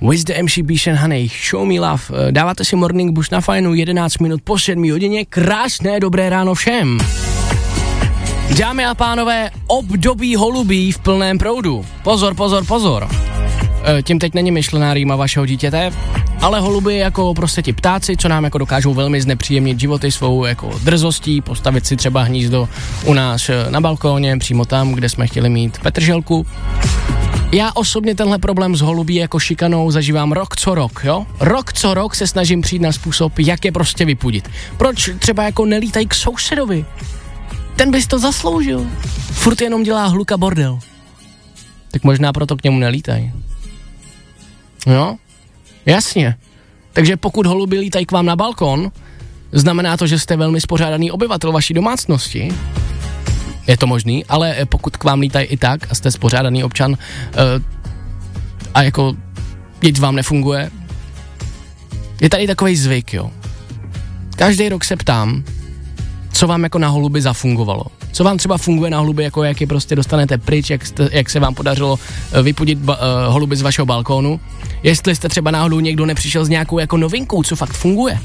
With the MC Beach and Honey, Show Me Love. Dáváte si Morning Boost na Fajnu, 11 minut po 7 hodině. Krásné dobré ráno všem. Dámy a pánové, období holubí v plném proudu. Pozor, pozor, pozor. Tím teď není myšlená rýma vašeho dítěte, ale holuby jako prostě ti ptáci, co nám jako dokážou velmi znepříjemnit životy svou jako drzostí, postavit si třeba hnízdo u nás na balkóně, přímo tam, kde jsme chtěli mít petrželku. Já osobně tenhle problém s holubí jako šikanou zažívám rok co rok, jo? Rok co rok se snažím přijít na způsob, jak je prostě vypudit. Proč třeba jako nelítají k sousedovi? Ten bys to zasloužil. Furt jenom dělá hluka bordel. Tak možná proto k němu nelítají. Jo? Jasně. Takže pokud holuby lítají k vám na balkon, znamená to, že jste velmi spořádaný obyvatel vaší domácnosti. Je to možný, ale pokud k vám lítají i tak a jste spořádaný občan a jako nic vám nefunguje, je tady takovej zvyk, jo. Každý rok se ptám, co vám jako na holuby zafungovalo. Co vám třeba funguje na holuby, jako jak je prostě dostanete pryč, jak se vám podařilo vypudit holuby z vašeho balkónu. Jestli jste třeba náhodou někdo nepřišel s nějakou jako novinkou, co fakt funguje.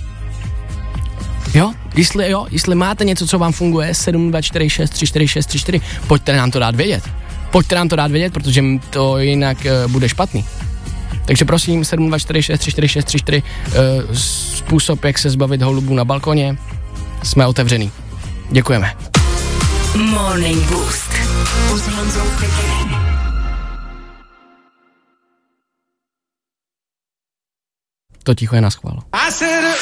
Jestli máte něco, co vám funguje, 7246 346 34, pojďte nám to dát vědět. Pojďte nám to dát vědět, protože to jinak bude špatný. Takže prosím, 7246 346 34, způsob, jak se zbavit holubů na balkoně, jsme otevřený. Děkujeme. Morning Boost. To ticho je na schvál.